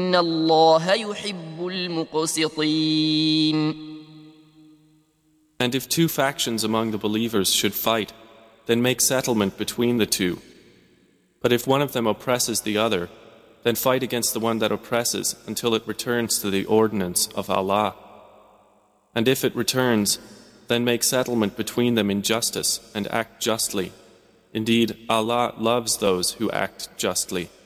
إن الله يحب المقسطين. And if two factions among the believers should fight, then make settlement between the two. But if one of them oppresses the other, then fight against the one that oppresses until it returns to the ordinance of Allah. And if it returns, then make settlement between them in justice and act justly. Indeed, Allah loves those who act justly.